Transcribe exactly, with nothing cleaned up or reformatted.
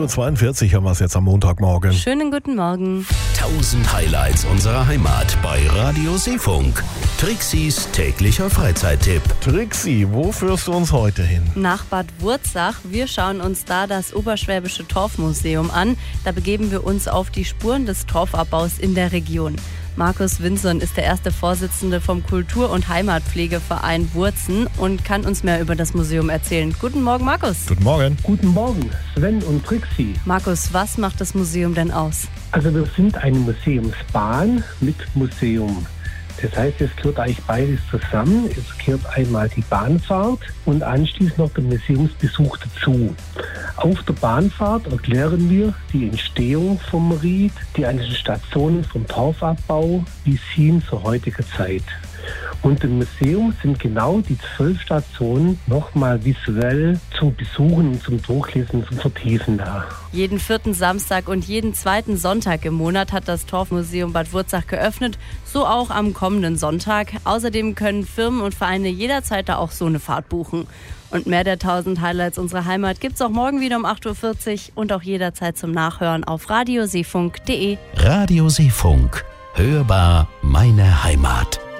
Uhr zweiundvierzig haben wir es jetzt am Montagmorgen. Schönen guten Morgen. tausend Highlights unserer Heimat bei Radio Seefunk. Trixis täglicher Freizeittipp. Trixi, wo führst du uns heute hin? Nach Bad Wurzach. Wir schauen uns da das Oberschwäbische Torfmuseum an. Da begeben wir uns auf die Spuren des Torfabbaus in der Region. Markus Winson ist der erste Vorsitzende vom Kultur- und Heimatpflegeverein Wurzen und kann uns mehr über das Museum erzählen. Guten Morgen, Markus. Guten Morgen. Guten Morgen, Sven und Trixi. Markus, was macht das Museum denn aus? Also wir sind eine Museumsbahn mit Museum. Das heißt, es gehört eigentlich beides zusammen. Es gehört einmal die Bahnfahrt und anschließend noch der Museumsbesuch dazu. Auf der Bahnfahrt erklären wir die Entstehung vom Ried, die einzelnen Stationen vom Torfabbau bis hin zur heutigen Zeit. Und im Museum sind genau die zwölf Stationen nochmal visuell zum Besuchen und zum Durchlesen, zum Vertiefen da. Jeden vierten Samstag und jeden zweiten Sonntag im Monat hat das Torfmuseum Bad Wurzach geöffnet, so auch am kommenden Sonntag. Außerdem können Firmen und Vereine jederzeit da auch so eine Fahrt buchen. Und mehr der tausend Highlights unserer Heimat gibt's auch morgen wieder um acht Uhr vierzig und auch jederzeit zum Nachhören auf radioseefunk punkt de. Radio Seefunk. Hörbar meine Heimat.